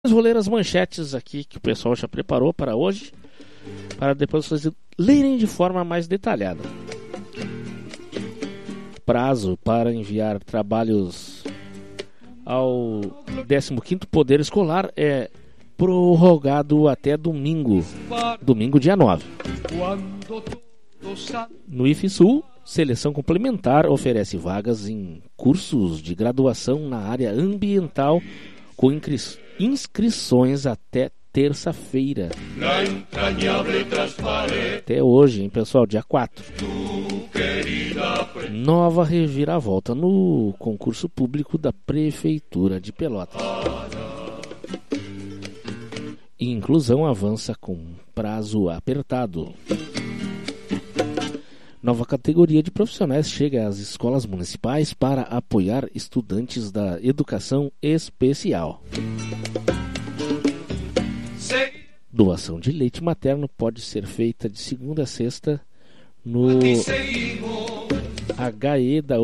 Vou ler as manchetes aqui que o pessoal já preparou para hoje, para depois vocês lerem de forma mais detalhada. Prazo para enviar trabalhos ao 15º Poder Escolar é prorrogado até domingo, dia 9. No IFSU, seleção complementar oferece vagas em cursos de graduação na área ambiental com inscrições até terça-feira. Até hoje, hein, pessoal? Dia 4. Nova reviravolta no concurso público da Prefeitura de Pelotas. Inclusão avança com prazo apertado. Nova categoria de profissionais chega às escolas municipais para apoiar estudantes da educação especial. Doação de leite materno pode ser feita de segunda a sexta no HE da